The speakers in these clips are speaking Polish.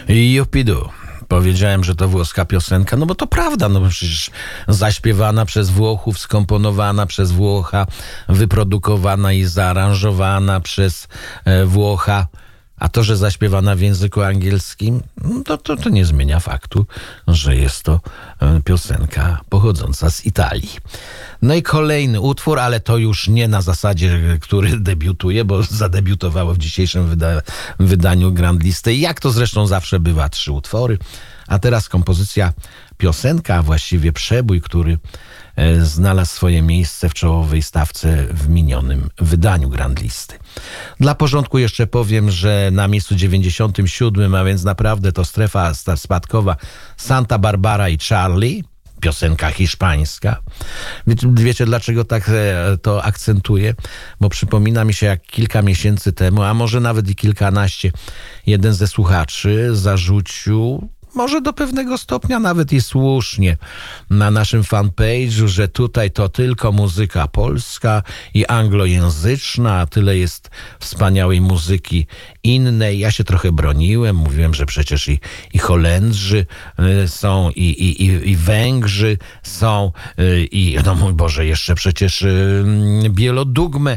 Jupidu. Powiedziałem, że to włoska piosenka, no bo to prawda, no bo przecież zaśpiewana przez Włochów, skomponowana przez Włocha, wyprodukowana i zaaranżowana przez Włocha. A to, że zaśpiewana w języku angielskim, to nie zmienia faktu, że jest to piosenka pochodząca z Italii. No i kolejny utwór, ale to już nie na zasadzie, który debiutuje, bo zadebiutowało w dzisiejszym wydaniu Grand Listy. Jak to zresztą zawsze bywa, 3 utwory. A teraz kompozycja, piosenka, a właściwie przebój, który znalazł swoje miejsce w czołowej stawce w minionym wydaniu Grand Listy. Dla porządku jeszcze powiem, że na miejscu 97, a więc naprawdę to strefa spadkowa, Santa Barbara i Charlie, piosenka hiszpańska. Wiecie, dlaczego tak to akcentuję? Bo przypomina mi się, jak kilka miesięcy temu, a może nawet i kilkanaście, jeden ze słuchaczy zarzucił, może do pewnego stopnia nawet i słusznie, na naszym fanpage'u, że tutaj to tylko muzyka polska i anglojęzyczna, a tyle jest wspaniałej muzyki innej. Ja się trochę broniłem, mówiłem, że przecież i Holendrzy są, i Węgrzy są, i no mój Boże, jeszcze przecież Bielodugme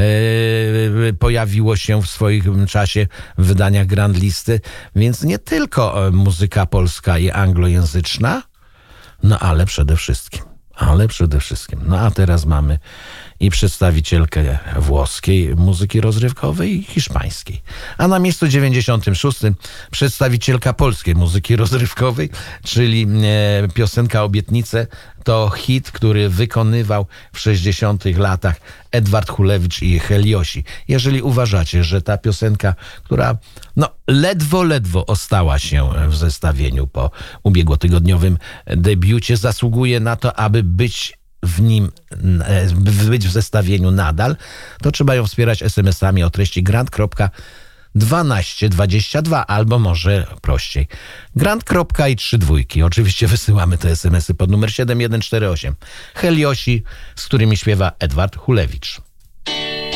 pojawiło się w swoim czasie w wydaniach Grand Listy, więc nie tylko muzyka polska i anglojęzyczna, no ale przede wszystkim. No a teraz mamy i przedstawicielkę włoskiej muzyki rozrywkowej i hiszpańskiej. A na miejscu 96 przedstawicielka polskiej muzyki rozrywkowej, czyli piosenka Obietnice. To hit, który wykonywał w 60 latach Edward Hulewicz i Heliosi. Jeżeli uważacie, że ta piosenka, która ledwo ostała się w zestawieniu po ubiegłotygodniowym debiucie, zasługuje na to, aby być w zestawieniu nadal, to trzeba ją wspierać SMS-ami o treści grant.1222 albo może prościej grant. I 3 dwójki. Oczywiście wysyłamy te SMS-y pod numer 7148. Heliosi, z którymi śpiewa Edward Hulewicz.